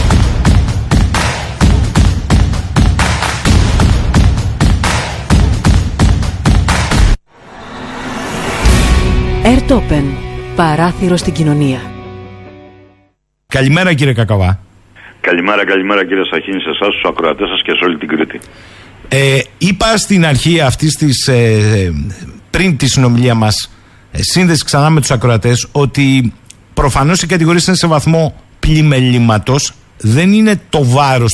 J: Airtopen. Παράθυρο στην κοινωνία.
K: Καλημέρα κύριε Κακαβά.
L: Καλημέρα κύριε Σαχίνη, σε εσάς, στους ακροατές σας και σε όλη την Κρήτη.
K: Είπα στην αρχή αυτής της, πριν τη συνομιλία μας, σύνδεση ξανά με τους ακροατές, ότι προφανώς οι κατηγορίες είναι σε βαθμό πλημελήματος. Δεν είναι το βάρος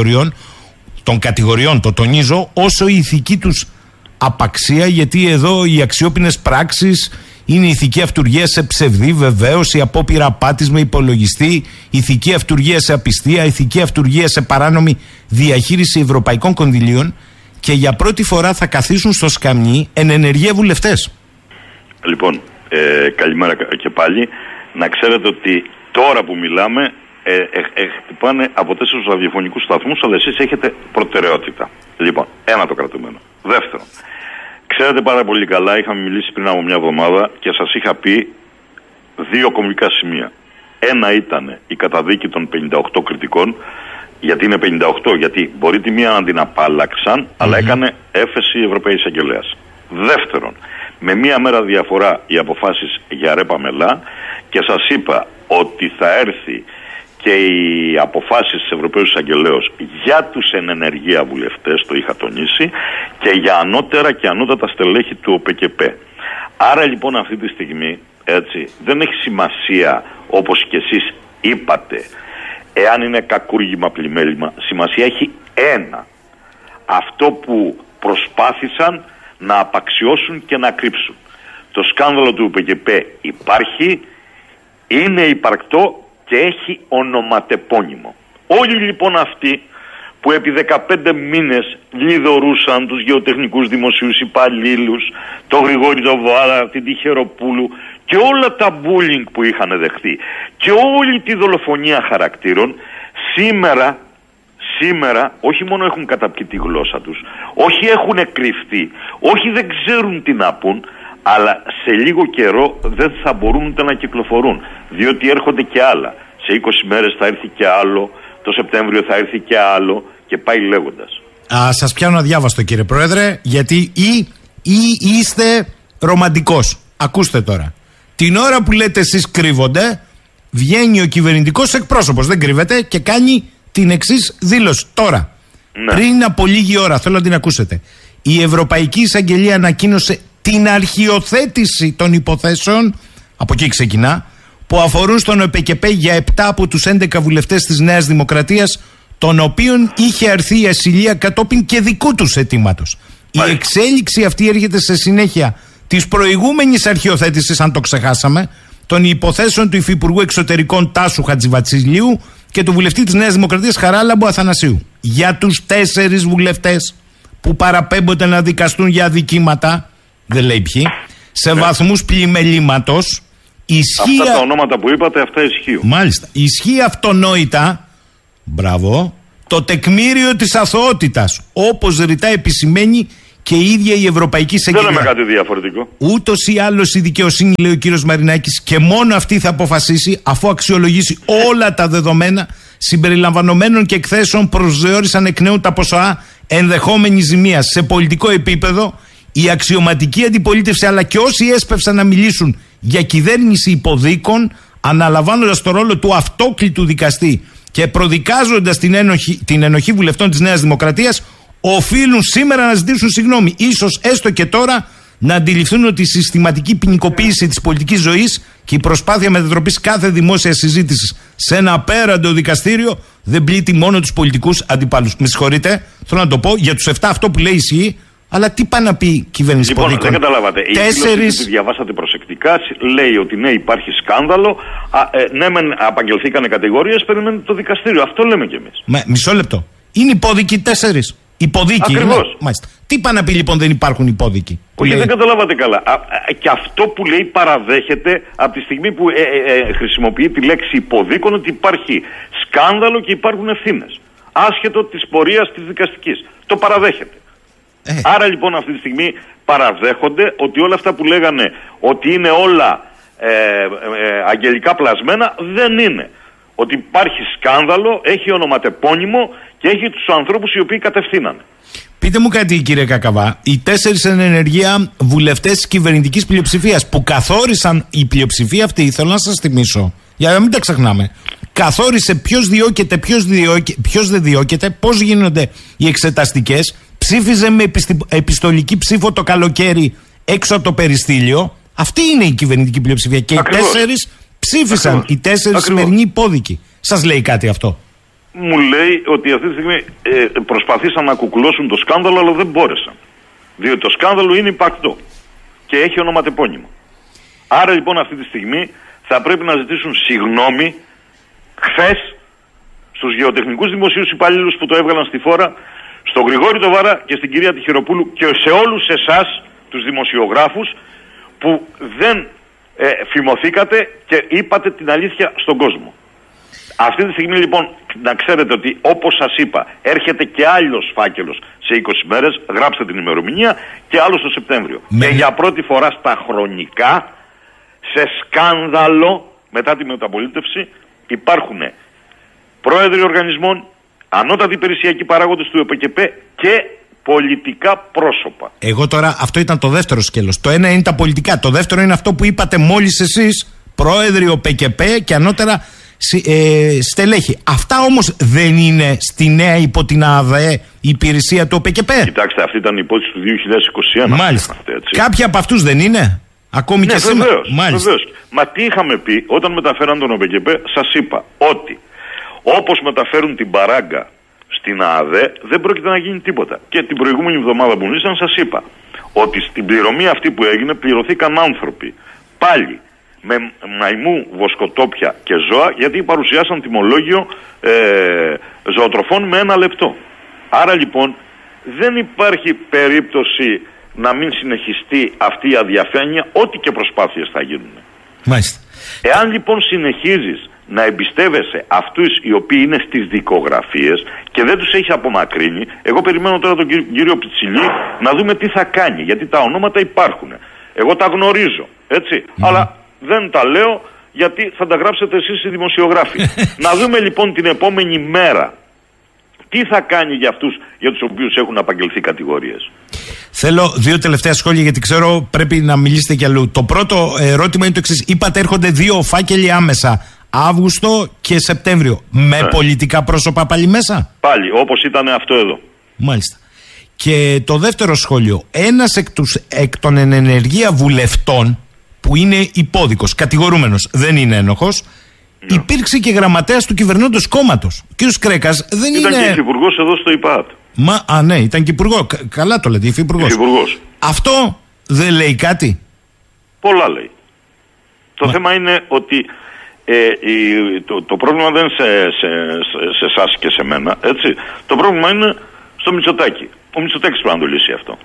K: των κατηγοριών, το τονίζω, όσο η ηθική τους απαξία, γιατί εδώ οι αξιόπινες πράξεις είναι ηθική αυτουργία σε ψευδή βεβαίως, η απόπειρα απάτης με υπολογιστή, ηθική αυτουργία σε απιστία, ηθική αυτουργία σε παράνομη διαχείριση ευρωπαϊκών κονδυλίων, και για πρώτη φορά θα καθίσουν στο σκαμνί εν ενεργεία βουλευτές.
L: Λοιπόν, καλημέρα και πάλι. Να ξέρετε ότι τώρα που μιλάμε χτυπάνε από 4 ραδιοφωνικούς σταθμούς, αλλά εσείς έχετε προτεραιότητα. Λοιπόν, ένα το κρατούμενο. Δεύτερον, ξέρετε πάρα πολύ καλά, είχαμε μιλήσει πριν από μια εβδομάδα και σας είχα πει 2 κομβικά σημεία. Ένα ήταν η καταδίκη των 58 κριτικών. Γιατί είναι 58, γιατί μπορεί τη μία να την απάλλαξαν, αλλά έκανε έφεση η Ευρωπαϊκή Εισαγγελέας. Δεύτερον, με μία μέρα διαφορά οι αποφάσεις για ΡΕΠΑ ΜΕΛΑ, και σας είπα ότι θα έρθει και οι αποφάσεις της Ευρωπαϊκής Εισαγγελέως για τους εν ενεργεία βουλευτές, το είχα τονίσει, και για ανώτερα και ανώτατα στελέχη του ΟΠΚΠ. Άρα λοιπόν αυτή τη στιγμή, έτσι, δεν έχει σημασία, όπως και εσείς είπατε, εάν είναι κακούργημα πλημέλημα. Σημασία έχει ένα. Αυτό που προσπάθησαν να απαξιώσουν και να κρύψουν. Το σκάνδαλο του ΟΠΚΠ υπάρχει, είναι υπαρκτό και έχει ονοματεπώνυμο. Όλοι λοιπόν αυτοί που επί 15 μήνες λιδωρούσαν τους γεωτεχνικούς δημοσίους υπαλλήλους, τον Γρηγόρη τον Βάρα, την Τυχεροπούλου και όλα τα bullying που είχαν δεχτεί και όλη τη δολοφονία χαρακτήρων, σήμερα όχι μόνο έχουν καταπιεί τη γλώσσα τους, όχι έχουν κρυφτεί, όχι δεν ξέρουν τι να πούν, αλλά σε λίγο καιρό δεν θα μπορούν ούτε να κυκλοφορούν, διότι έρχονται και άλλα. Σε 20 μέρες θα έρθει και άλλο, το Σεπτέμβριο θα έρθει και άλλο, και πάει λέγοντας.
K: Σας πιάνω αδιάβαστο κύριε Πρόεδρε, γιατί ή είστε ρομαντικός. Ακούστε τώρα. Την ώρα που λέτε εσείς κρύβονται, βγαίνει ο κυβερνητικός εκπρόσωπος, δεν κρύβεται, και κάνει την εξής δήλωση. Τώρα, πριν από λίγη ώρα, θέλω να την ακούσετε. Η Ευρωπαϊκή Εισαγγελία ανακοίνωσε την αρχιοθέτηση των υποθέσεων, από εκεί ξεκινά, που αφορούν στον ΟΠΚΠ για 7 από τους 11 βουλευτές της Νέας Δημοκρατίας, των οποίων είχε αρθεί η ασυλία κατόπιν και δικού τους αιτήματος. Η εξέλιξη αυτή έρχεται σε συνέχεια της προηγούμενης αρχιοθέτησης, αν το ξεχάσαμε, των υποθέσεων του Υφυπουργού Εξωτερικών Τάσου Χατζηβατσιλείου και του βουλευτή της Νέας Δημοκρατίας Χαράλαμπου Αθανασίου. Για τους 4 βουλευτές που παραπέμπονται να δικαστούν για αδικήματα, δεν λέει ποιοι, σε βαθμούς πλημελήματος, ισχύει.
L: Αυτά τα ονόματα που είπατε, αυτά ισχύουν.
K: Μάλιστα. Ισχύει αυτονόητα, μπράβο, το τεκμήριο της αθωότητας, όπως ρητά επισημαίνει και η ίδια η Ευρωπαϊκή Εισαγγελία.
L: Δεν λέμε κάτι διαφορετικό.
K: Ούτως ή άλλως η δικαιοσύνη, λέει ο κύριος Μαρινάκης, και μόνο αυτή θα αποφασίσει αφού αξιολογήσει όλα τα δεδομένα συμπεριλαμβανομένων και εκθέσεων προσδιορίσαν εκ νέου τα ποσοά ενδεχόμενης ζημίας. Σε πολιτικό επίπεδο, η αξιωματική αντιπολίτευση αλλά και όσοι έσπευσαν να μιλήσουν για κυβέρνηση υποδίκων, αναλαμβάνοντας το ρόλο του αυτόκλητου δικαστή και προδικάζοντας την ενοχή βουλευτών της Νέας Δημοκρατίας, οφείλουν σήμερα να ζητήσουν συγγνώμη. Ίσως έστω και τώρα να αντιληφθούν ότι η συστηματική ποινικοποίηση της πολιτικής ζωής και η προσπάθεια μετατροπής κάθε δημόσια συζήτηση σε ένα απέραντο δικαστήριο δεν πλήττει μόνο τους πολιτικούς αντιπάλους. Με συγχωρείτε, θέλω να το πω, για τους 7 αυτό που λέει ισχύει, αλλά τι πάει να πει η κυβέρνηση υποδίκων.
L: Λοιπόν, δεν καταλάβατε. Η δήλωση που διαβάσατε προσεκτικά λέει ότι ναι, υπάρχει σκάνδαλο. Ναι, μεν απαγγελθήκανε κατηγορίες, περιμένετε το δικαστήριο. Αυτό λέμε κι εμείς.
K: Μισό λεπτό. Είναι υπόδικοι 4. Υποδίκοι.
L: Ακριβώς.
K: Μάλιστα. Τι πάει να πει λοιπόν δεν υπάρχουν υπόδικοι?
L: Όχι, δεν καταλάβατε καλά. Και αυτό που λέει παραδέχεται από τη στιγμή που χρησιμοποιεί τη λέξη υποδίκων, ότι υπάρχει σκάνδαλο και υπάρχουν ευθύνες. Άσχετο της πορείας της δικαστικής. Το παραδέχεται. Άρα λοιπόν αυτή τη στιγμή παραδέχονται ότι όλα αυτά που λέγανε ότι είναι όλα αγγελικά πλασμένα δεν είναι. Ότι υπάρχει σκάνδαλο, έχει ονοματεπώνυμο και έχει τους ανθρώπους οι οποίοι κατευθύνανε.
K: Πείτε μου κάτι, κύριε Κακαβά, οι 4 εν ενεργεία βουλευτές της κυβερνητικής πλειοψηφίας που καθόρισαν, η πλειοψηφία αυτή, θέλω να σας θυμίσω, για να μην τα ξεχνάμε, καθόρισε ποιος διώκεται, ποιος δεν διώκεται, πώς γίνονται οι εξεταστικές, ψήφιζε με επιστολική ψήφο το καλοκαίρι έξω από το περιστήλιο. Αυτή είναι η κυβερνητική πλειοψηφία και
L: Ακριβώς.
K: οι 4 ψήφισαν.
L: Ακριβώς.
K: Οι 4 σημερινοί υπόδικοι. Σας λέει κάτι αυτό?
L: Μου λέει ότι αυτή τη στιγμή προσπαθήσαν να κουκουλώσουν το σκάνδαλο, αλλά δεν μπόρεσαν. Διότι το σκάνδαλο είναι υπαρκτό και έχει ονοματεπώνυμο. Άρα λοιπόν αυτή τη στιγμή θα πρέπει να ζητήσουν συγγνώμη χθες στους γεωτεχνικούς δημοσίους υπαλλήλους που το έβγαλαν στη φόρα, στον Γρηγόρη Τοβάρα και στην κυρία Τυχεροπούλου και σε όλους εσάς τους δημοσιογράφους που δεν φημωθήκατε και είπατε την αλήθεια στον κόσμο. Αυτή τη στιγμή λοιπόν να ξέρετε ότι όπως σας είπα έρχεται και άλλος φάκελος σε 20 μέρες, γράψτε την ημερομηνία, και άλλος το Σεπτέμβριο. Και για πρώτη φορά στα χρονικά σε σκάνδαλο μετά τη μεταπολίτευση υπάρχουν πρόεδροι οργανισμών, ανώτατοι υπηρεσιακοί παράγοντες του ΕΠΚΠ και πολιτικά πρόσωπα.
K: Εγώ τώρα, αυτό ήταν το δεύτερο σκέλος. Το ένα είναι τα πολιτικά. Το δεύτερο είναι αυτό που είπατε μόλις εσείς, πρόεδροι ΟΠΚΠ και ανώτερα στελέχη. Αυτά όμως δεν είναι στη νέα υπό την ΑΔΕ η υπηρεσία του ΟΠΚΠ?
L: Κοιτάξτε, αυτή ήταν η υπόθεση του 2021.
K: Μάλιστα. Κάποιοι από αυτούς δεν είναι? Ακόμη και σήμερα?
L: Βεβαίως. Μα τι είχαμε πει όταν μεταφέραν τον ΟΠΚΠ? Σας είπα ότι όπως μεταφέρουν την παράγκα στην ΑΔΕ δεν πρόκειται να γίνει τίποτα. Και την προηγούμενη εβδομάδα που ήσαν σας είπα ότι στην πληρωμή αυτή που έγινε πληρωθήκαν άνθρωποι πάλι με μαϊμού, βοσκοτόπια και ζώα, γιατί παρουσιάσαν τιμολόγιο ζωοτροφών με 1 λεπτό. Άρα λοιπόν δεν υπάρχει περίπτωση να μην συνεχιστεί αυτή η αδιαφάνεια, ό,τι και προσπάθειες θα γίνουν.
K: Μάλιστα.
L: Εάν λοιπόν συνεχίζεις να εμπιστεύεσαι αυτούς οι οποίοι είναι στις δικογραφίες και δεν τους έχει απομακρύνει, εγώ περιμένω τώρα τον κύριο Πιτσιλή να δούμε τι θα κάνει, γιατί τα ονόματα υπάρχουν. Εγώ τα γνωρίζω, έτσι, αλλά δεν τα λέω γιατί θα τα γράψετε εσείς οι δημοσιογράφοι. Να δούμε λοιπόν την επόμενη μέρα τι θα κάνει για αυτούς για τους οποίους έχουν απαγγελθεί κατηγορίες.
K: Θέλω 2 τελευταία σχόλια, γιατί ξέρω πρέπει να μιλήσετε κι αλλού. Το πρώτο ερώτημα είναι το εξής. Είπατε έρχονται 2 φάκελοι άμεσα, Αύγουστο και Σεπτέμβριο. Με πολιτικά πρόσωπα πάλι μέσα?
L: Πάλι, όπως ήταν αυτό εδώ.
K: Μάλιστα. Και το δεύτερο σχόλιο. Ένας εκ των ενεργεία βουλευτών που είναι υπόδικος, κατηγορούμενος, δεν είναι ένοχος, υπήρξε και γραμματέας του κυβερνώντος κόμματος. Ο κ. Κρέκας δεν
L: ήταν
K: είναι...
L: και υφυπουργός εδώ στο ΙΠΑΤ.
K: Ναι, ήταν και υπουργό. Καλά το λέτε, υφυπουργός.
L: Υφυπουργός.
K: Αυτό δεν λέει κάτι?
L: Πολλά λέει. Το θέμα είναι ότι το πρόβλημα δεν είναι σε εσάς και σε μένα, έτσι. Το πρόβλημα είναι στο Μητσοτάκη. Ο Μητσοτάκης πρέπει να το λύσει αυτό.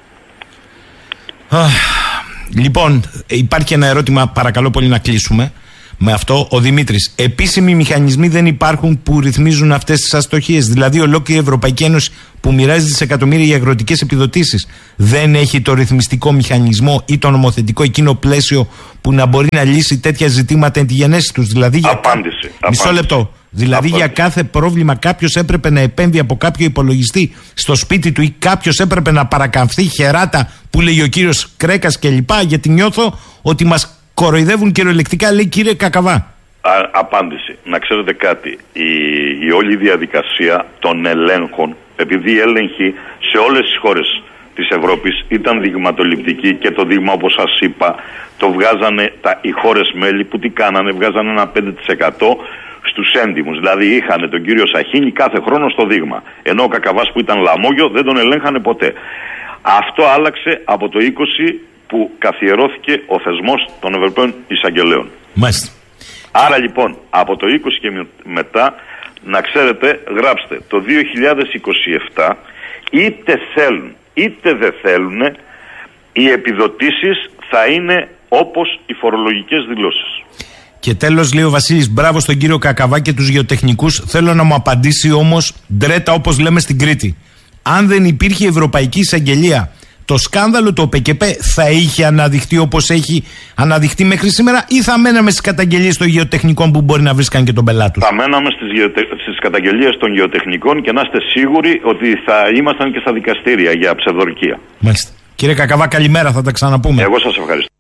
K: Λοιπόν, υπάρχει ένα ερώτημα, παρακαλώ πολύ να κλείσουμε με αυτό. Ο Δημήτρης, επίσημοι μηχανισμοί δεν υπάρχουν που ρυθμίζουν αυτές τις αστοχίες? Δηλαδή, ολόκληρη η Ευρωπαϊκή Ένωση που μοιράζει δισεκατομμύρια για αγροτικές επιδοτήσεις δεν έχει το ρυθμιστικό μηχανισμό ή το νομοθετικό εκείνο πλαίσιο που να μπορεί να λύσει τέτοια ζητήματα εν τη γενέση τους? Δηλαδή,
L: απάντηση.
K: Μισό λεπτό. Δηλαδή, για κάθε πρόβλημα κάποιος έπρεπε να επέμβει από κάποιο υπολογιστή στο σπίτι του ή κάποιος έπρεπε να παρακαμφθεί χεράτα που λέει ο κύριος Κρέκας κλπ. Γιατί νιώθω ότι μας κοροϊδεύουν κυριολεκτικά, λέει κύριε Κακαβά.
L: Απάντηση. Να ξέρετε κάτι. Η όλη διαδικασία των ελέγχων, επειδή οι έλεγχοι σε όλες τις χώρες της Ευρώπης ήταν δειγματοληπτικοί και το δείγμα, όπως σας είπα, το βγάζανε οι χώρες μέλη που τι κάνανε, βγάζανε ένα 5% στους έντιμους. Δηλαδή είχαν τον κύριο Σαχίνη κάθε χρόνο στο δείγμα. Ενώ ο Κακαβάς που ήταν λαμόγιο δεν τον ελέγχανε ποτέ. Αυτό άλλαξε από το 20 που καθιερώθηκε ο θεσμός των Ευρωπαίων Εισαγγελέων.
K: Μάλιστα.
L: Άρα λοιπόν από το 20 και μετά, να ξέρετε, γράψτε το 2027, είτε θέλουν είτε δεν θέλουν, οι επιδοτήσεις θα είναι όπως οι φορολογικές δηλώσεις.
K: Και τέλος, λέει ο Βασίλης, μπράβο στον κύριο Κακαβά και τους γεωτεχνικούς. Θέλω να μου απαντήσει όμως ντρέτα, όπως λέμε στην Κρήτη. Αν δεν υπήρχε η Ευρωπαϊκή Εισαγγελία, το σκάνδαλο του ΟΠΕΚΕΠ θα είχε αναδειχθεί όπως έχει αναδειχθεί μέχρι σήμερα, ή θα μέναμε στις καταγγελίες των γεωτεχνικών που μπορεί να βρίσκαν και τον πελάτη τους?
L: Θα μέναμε στις καταγγελίες των γεωτεχνικών και να είστε σίγουροι ότι θα ήμασταν και στα δικαστήρια για ψευδορκία.
K: Μάλιστα. Κύριε Κακαβά, καλημέρα, θα τα ξαναπούμε.
L: Εγώ σας ευχαριστώ.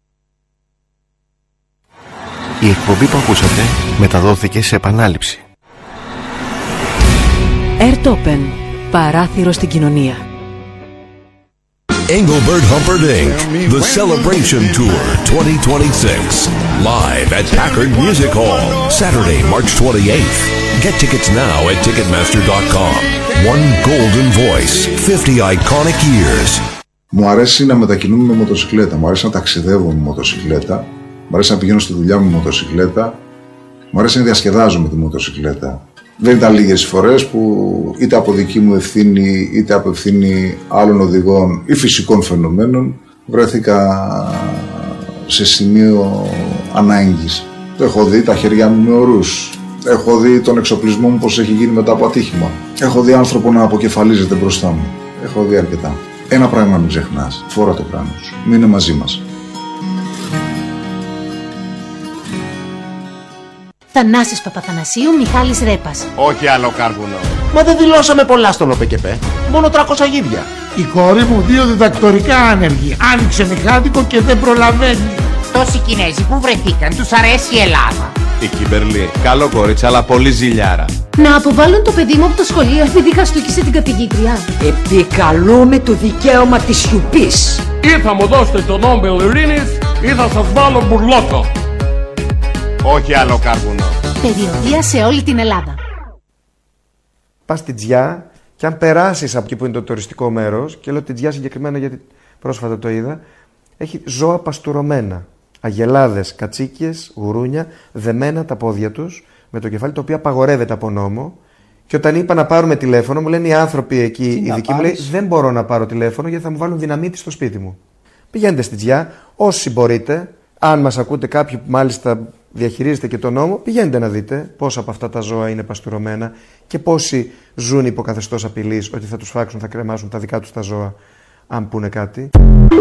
C: Η εκπομπή που ακούσατε μεταδόθηκε σε επανάληψη.
J: Airtopen. Παράθυρο στην κοινωνία.
M: Engelbert Humperdinck, The Celebration Tour 2026. Live at Packard Music Hall, Saturday, March 28th. Get tickets now at Ticketmaster.com. One golden voice, 50 iconic years.
N: Μου αρέσει να μετακινούμαι με μοτοσυκλέτα, μου αρέσει να ταξιδεύω με μοτοσυκλέτα, μου αρέσει να πηγαίνω στη δουλειά μου με μοτοσυκλέτα, μου αρέσει να διασκεδάζω με τη μοτοσυκλέτα. Δεν ήταν λίγες φορές που είτε από δική μου ευθύνη είτε από ευθύνη άλλων οδηγών ή φυσικών φαινομένων βρέθηκα σε σημείο ανάγκης. Έχω δει τα χέρια μου με ορούς. Έχω δει τον εξοπλισμό μου πως έχει γίνει μετά από ατύχημα. Έχω δει άνθρωπο να αποκεφαλίζεται μπροστά μου. Έχω δει αρκετά. Ένα πράγμα μην ξεχνάς. Φόρα το κράνος σου. Μείνε μαζί μας.
O: Θανάσης Παπαθανασίου, Μιχάλης Ρέπας.
P: Όχι άλλο κάρβουνο. Μα δεν δηλώσαμε πολλά στον ΟΠΕΚΕΠ. Μόνο 300 γίδια.
Q: Η κόρη μου 2 διδακτορικά άνεργη. Άνοιξε μηχάνικο και δεν προλαβαίνει.
R: Τόσοι Κινέζοι που βρεθήκαν, τους αρέσει η Ελλάδα.
P: Η Κιμπερλή, καλό κορίτσι, αλλά πολύ ζηλιάρα.
O: Να αποβάλουν το παιδί μου από το σχολείο επειδή χαστούκισε την καθηγήτρια.
S: Επικαλούμε το δικαίωμα της σιωπής.
T: Ή θα μου δώσετε τον Νόμπελ Ειρήνης ή θα σας βάλω μπουρλότο.
P: Όχι άλλο κάρβουνο.
O: Περιοδεία σε όλη την Ελλάδα.
U: Πας στη Τζιά και αν περάσεις από εκεί που είναι το τουριστικό μέρος, και λέω τη Τζιά συγκεκριμένα γιατί πρόσφατα το είδα, έχει ζώα παστουρωμένα. Αγελάδες, κατσίκιες, γουρούνια, δεμένα τα πόδια τους με το κεφάλι, το οποίο απαγορεύεται από νόμο. Και όταν είπα να πάρουμε τηλέφωνο, μου λένε οι άνθρωποι εκεί, οι δικοί μου, λέει, δεν μπορώ να πάρω τηλέφωνο γιατί θα μου βάλουν δυναμίτη στο σπίτι μου. Πηγαίνετε στη Τζιά, όσοι μπορείτε. Αν μας ακούτε κάποιοι που μάλιστα διαχειρίζετε και τον νόμο, πηγαίνετε να δείτε πόσα από αυτά τα ζώα είναι παστουρωμένα και πόσοι ζουν υπό καθεστώς απειλής ότι θα τους φάξουν, θα κρεμάσουν τα δικά τους τα ζώα αν πούνε κάτι.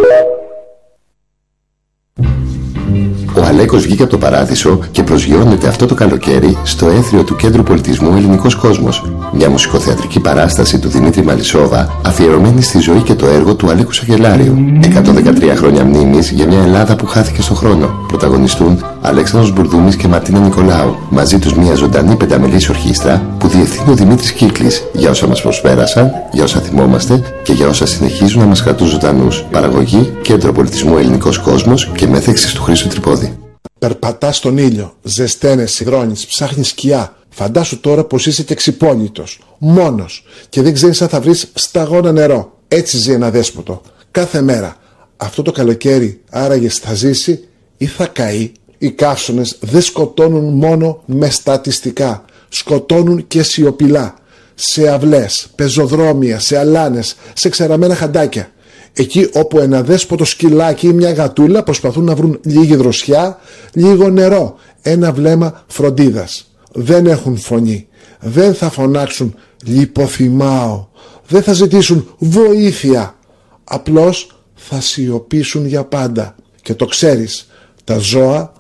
V: Ο Αλέκος βγήκε από το παράδεισο και προσγειώνεται αυτό το καλοκαίρι στο έθριο του Κέντρου Πολιτισμού Ελληνικός Κόσμος. Μια μουσικοθεατρική παράσταση του Δημήτρη Μαλισσόβα, αφιερωμένη στη ζωή και το έργο του Αλέκου Σαγελάριου. 113 χρόνια μνήμης για μια Ελλάδα που χάθηκε στον χρόνο. Πρωταγωνιστούν Αλέξανδρος Μπουρδούμης και Μαρτίνα Νικολάου. Μαζί τους μια ζωντανή πενταμελής ορχήστρα που διευθύνει ο Δημήτρης Κύκλης για όσα μας προσπέρασαν, για όσα θυμόμαστε και για όσα συνεχίζουν να μας κρατούν ζωντανούς. Παραγωγή Κέντρο Πολιτισμού Ελληνικός Κόσμος και μέθεξης του Χρήστου Τρυπόδη.
W: Περπατάς στον ήλιο, ζεσταίνεσαι, υδρώνεις, ψάχνεις σκιά. Φαντάσου τώρα πως είσαι και ξυπόλυτος, μόνος και δεν ξέρεις αν θα βρεις σταγόνα νερό. Έτσι ζει ένα δέσποτο, κάθε μέρα. Αυτό το καλοκαίρι άραγε θα ζήσει ή θα καεί Οι καύσωνες δεν σκοτώνουν μόνο με στατιστικά, σκοτώνουν και σιωπηλά. Σε αυλές, πεζοδρόμια, σε αλάνες, σε ξεραμένα χαντάκια. Εκεί όπου ένα δέσποτο σκυλάκι ή μια γατούλα προσπαθούν να βρουν λίγη δροσιά, λίγο νερό, ένα βλέμμα φροντίδας. Δεν έχουν φωνή, δεν θα φωνάξουν «λιποθυμάω», δεν θα ζητήσουν βοήθεια. Απλώς θα σιωπήσουν για πάντα. Και το ξέρεις, τα ζώα